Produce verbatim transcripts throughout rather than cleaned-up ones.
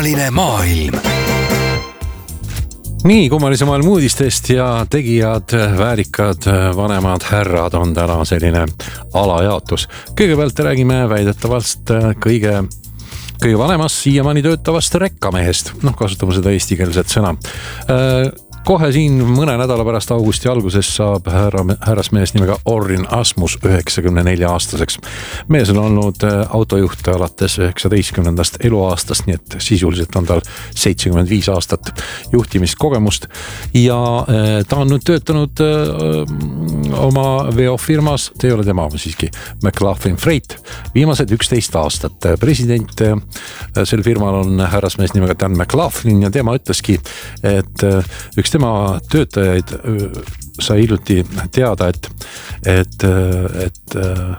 kummaline maailm. Nii, kummalise maailma uudistest ja tegijad, väärikad, vanemad härrad on täna selline alajaotus. Kõigepealt räägime väidetavast kõige, kõige vanemast siiamaani töötavast rekkamehest. Noh, kasutame seda eestikeelset sõna. Kohe siin mõne nädala pärast augusti alguses saab härra, härrasmees nimega Orrin Asmus üheksakümne nelja aastaseks. Mees on olnud autojuht alates üheksateistkümnendast eluaastast, nii et sisuliselt on tal seitsekümmend viis aastat juhtimiskogemust ja ta on nüüd töötanud oma veofirmas, te ei ole tema siiski, McLaughlin Freight, viimased üksteist aastat. President sel firmal on härrasmees nimega Dan McLaughlin ja tema ütleski, et üks tema töötajaid sai hiljuti teada, et, et, et,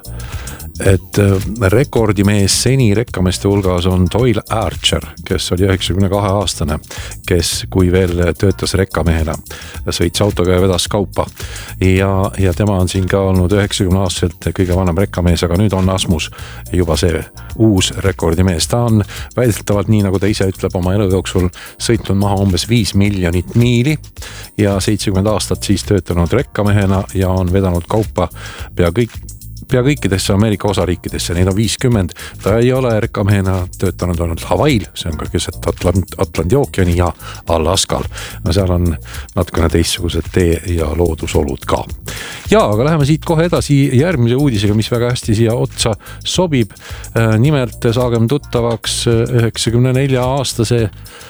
et rekordimees seni rekkameeste hulgas on Doyle Archer, kes oli üheksakümne kahe aastane, kes kui veel töötas rekkamehena, sõits autoga ja vedas kaupa. Ja, ja tema on siin ka olnud üheksakümne aastaselt kõige vanem rekkamees, aga nüüd on Asmus juba see uus rekordimees. Ta on väidetavalt, nii nagu ta ise ütleb, oma elu jooksul sõitnud maha umbes viis miljonit miili ja seitsekümmend aastat siis töötanud rekkamehena ja on vedanud kaupa pea kõik pea kõikidesse Ameerika osariikidesse, neid on viiskümmend. Ta ei ole rekkamehena töötanud olnud Hawaiil, see on ka keset Atlant, Atlandi ookeani ja Alaskal. No seal on natukene teistsugused tee ja loodusolud ka. Ja, aga läheme siit kohe edasi järgmise uudisega, mis väga hästi siia otsa sobib. Nimelt saagem tuttavaks üheksakümne nelja aastase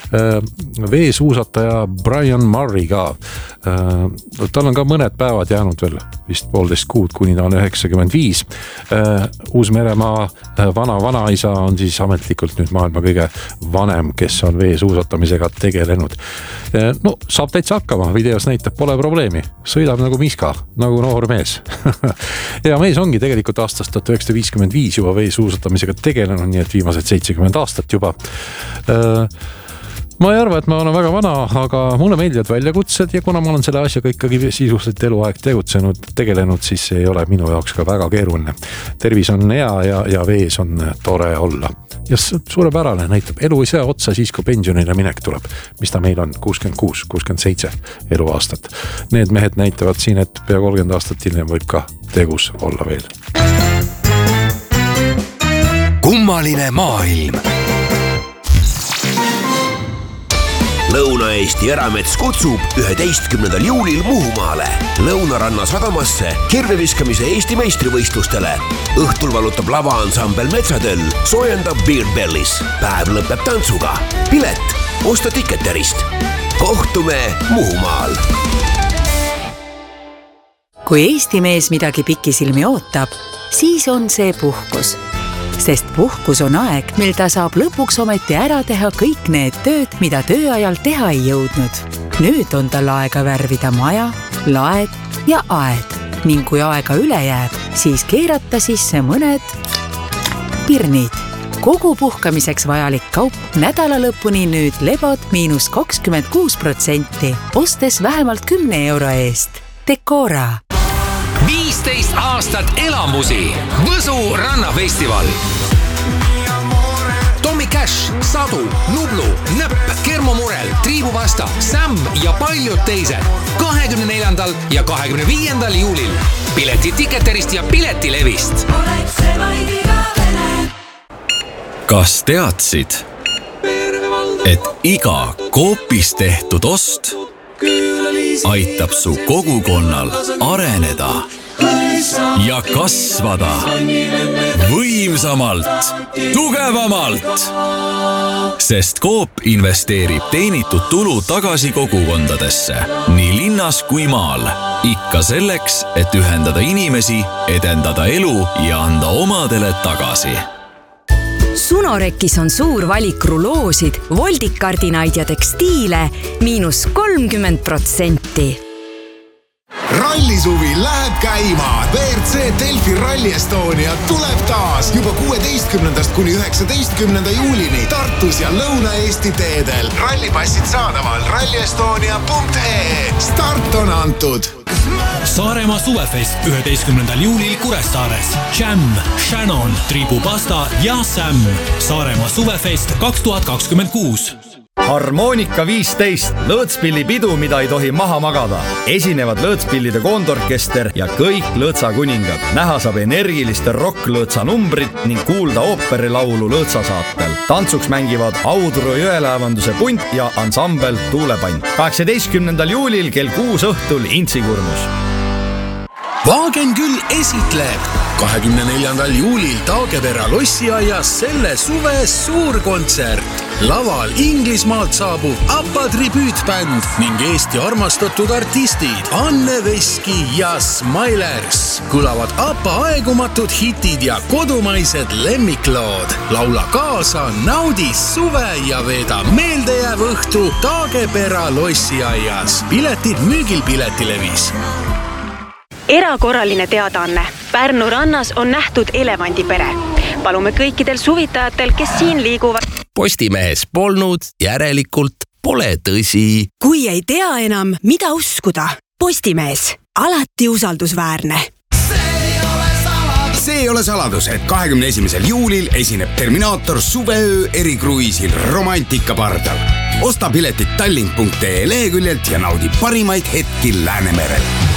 veesuusataja Brian Murray ka. Tal on ka mõned päevad jäänud veel, vist poolteist kuud, kuni ta on üheksakümmend viis. Uus-Meremaa vana vanaisa on siis ametlikult nüüd maailma kõige vanem, kes on veesuusatamisega tegelenud. No, saab täitsa hakkama, videos näitab, pole probleemi. Sõidab nagu miska, nagu noor mees. Ja mees ongi tegelikult aastast tuhat üheksasada viiskümmend viis juba veesuusatamisega tegelenud, nii et viimased seitsekümmend aastat juba. Ma ei arva, et ma olen väga vana, aga mulle meeldivad väljakutsed ja kuna ma olen selle asjaga ikkagi sisuliselt eluaeg tegutsenud, tegelenud, siis ei ole minu jaoks ka väga keeruline. Tervis on hea ja, ja vees on tore olla. Ja suurepärane näitab, elu ei sea otsa siis, kui pensionile minek tuleb, mis ta meil on kuuskümmend kuus kuuskümmend seitse eluaastat. Need mehed näitavad siin, et pea kolmkümmend aastat hiljem võib ka tegus olla veel. Kummaline maailm. Lõuna-Eesti Eramets kutsub üheteistkümnendal juulil Muhumaale Lõunaranna sadamasse kirveviskamise Eesti meistrivõistlustele. Õhtul valutab lavaansambel Metsatöll, soojendab Beard Bellis. Päev lõpeb tantsuga. Pilet, osta Ticketerist. Kohtume Muhumaal. Kui Eesti mees midagi pikisilmi ootab, siis on see puhkus. Sest puhkus on aeg, mil ta saab lõpuks ometi ära teha kõik need tööd, mida tööajal teha ei jõudnud. Nüüd on tal aega värvida maja, laed ja aed. Ning kui aega üle jääb, siis keerata sisse mõned pirnid. Kogu puhkamiseks vajalik kaup nädala lõpuni nüüd lebod miinus kakskümmend kuus protsenti, ostes vähemalt kümne euro eest. Decora. viisteist aastat elamusi. Võsu rannafestival. Tommy Cash, Sadu, Nublu, Nöpp, Kermomurel, Triibuvasta, Sam ja paljud teised. kahekümne neljandal ja kahekümne viiendal juulil. Pileti Ticketerist ja Piletilevist. Kas teadsid, et iga Coopis tehtud ost aitab su kogukonnal areneda ja kasvada võimsamalt, tugevamalt? Sest Coop investeerib teenitud tulu tagasi kogukondadesse, nii linnas kui maal. Ikka selleks, et ühendada inimesi, edendada elu ja anda omadele tagasi. Sunorekis on suur valik ruloosid, voldikardinaid ja tekstiile miinus kolmkümmend protsenti. Rallisuvi läheb käima. V R C Delfi Rally Estonia tuleb taas juba kuueteistkümnendast kuni üheksateistkümnenda juulini Tartus ja Lõuna-Eesti teedel. Rallipassid saadaval rallyestonia punkt ee. Start on antud. Saaremaa suvefest üheteistkümnendal juulil Kuressaares. Jam, Shannon, triibupasta ja Sam. Saaremaa suvefest kaks tuhat kakskümmend kuus. Harmoonika viisteist, lõõtspillipidu, mida ei tohi maha magada. Esinevad lõõtspillide koondorkester ja kõik lõõtsakuningad. Näha saab energiliste rock-lõõtsa numbrit ning kuulda ooperilaulu lõõtsasaatel. Tantsuks mängivad Audru jõelaevanduse punt ja ansambel Tuulepant. kaheksateistkümnendal juulil kell kuus õhtul Intsikurnus. Vaagen küll esitleb kahekümne neljandal juulil Taagepera lossiaias selle suve suurkontsert. Laval Inglismaalt saabub Appa tribüütbänd ning Eesti armastatud artistid Anne Veski ja Smilers. Kõlavad Appa aegumatud hitid ja kodumaised lemmiklood. Laula kaasa, naudi suve ja veeda meeldejääv õhtu Taagepera lossiaias. Piletid müügil Piletilevis. Erakorraline teadaanne. Pärnu rannas on nähtud elevandipere. Palume kõikidel suvitajatel, kes siin liiguvad. Postimehes polnud, järelikult pole tõsi. Kui ei tea enam, mida uskuda. Postimees, alati usaldusväärne. See ei ole saladus, et kahekümne esimesel juulil esineb Terminaator suveöö erikruiisil Romantika pardal. Osta piletid tallink punkt ee leheküljelt ja naudi parimaid hetki Läänemerel.